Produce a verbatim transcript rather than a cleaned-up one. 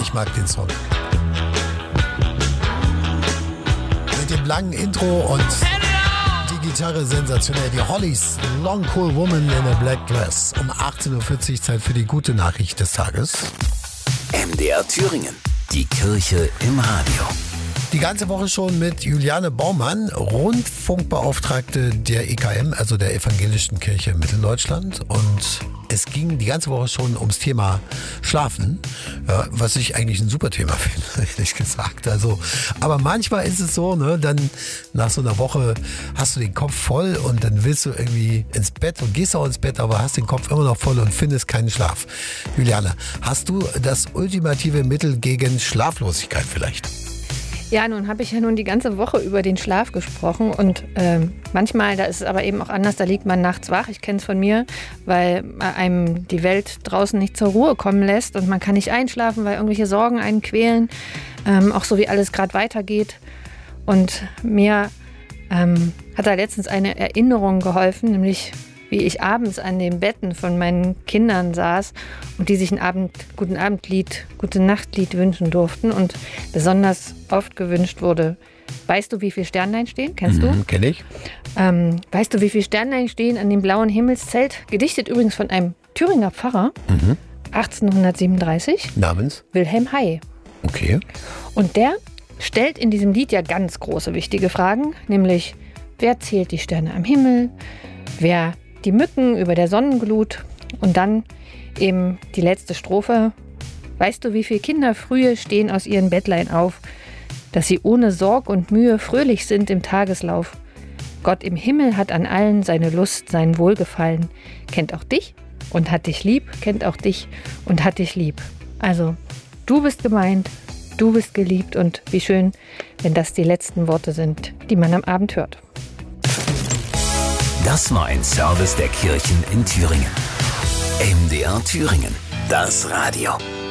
Ich mag den Song. Mit dem langen Intro und die Gitarre sensationell. Die Hollies, Long Cool Woman in a Black Dress. Um achtzehn Uhr vierzig, Zeit für die gute Nachricht des Tages. M D R Thüringen, die Kirche im Radio. Die ganze Woche schon mit Juliane Baumann, Rundfunkbeauftragte der E K M, also der Evangelischen Kirche Mitteldeutschland. Und es ging die ganze Woche schon ums Thema Schlafen, ja, was ich eigentlich ein super Thema finde, ehrlich gesagt. Also, aber manchmal ist es so, ne, dann nach so einer Woche hast du den Kopf voll und dann willst du irgendwie ins Bett und gehst auch ins Bett, aber hast den Kopf immer noch voll und findest keinen Schlaf. Juliane, hast du das ultimative Mittel gegen Schlaflosigkeit vielleicht? Ja, nun habe ich ja nun die ganze Woche über den Schlaf gesprochen und äh, manchmal, da ist es aber eben auch anders, da liegt man nachts wach, ich kenne es von mir, weil einem die Welt draußen nicht zur Ruhe kommen lässt und man kann nicht einschlafen, weil irgendwelche Sorgen einen quälen, ähm, auch so wie alles gerade weitergeht. Und mir ähm, hat da letztens eine Erinnerung geholfen, nämlich wie ich abends an den Betten von meinen Kindern saß und die sich ein Abend, guten Abendlied, gute Nachtlied wünschen durften und besonders oft gewünscht wurde. Weißt du, wie viele Sternlein stehen? Kennst mhm, du? Kenn ich. Ähm, weißt du, wie viele Sternlein stehen an dem blauen Himmelszelt? Gedichtet übrigens von einem Thüringer Pfarrer, mhm. achtzehnhundertsiebenunddreißig. Namens? Wilhelm Hay. Okay. Und der stellt in diesem Lied ja ganz große, wichtige Fragen, nämlich, wer zählt die Sterne am Himmel? Wer die Mücken über der Sonnenglut und dann eben die letzte Strophe. Weißt du, wie viele Kinder frühe stehen aus ihren Bettlein auf, dass sie ohne Sorg und Mühe fröhlich sind im Tageslauf. Gott im Himmel hat an allen seine Lust, sein Wohlgefallen, kennt auch dich und hat dich lieb, kennt auch dich und hat dich lieb. Also, du bist gemeint, du bist geliebt und wie schön, wenn das die letzten Worte sind, die man am Abend hört. Das war ein Service der Kirchen in Thüringen. M D R Thüringen, das Radio.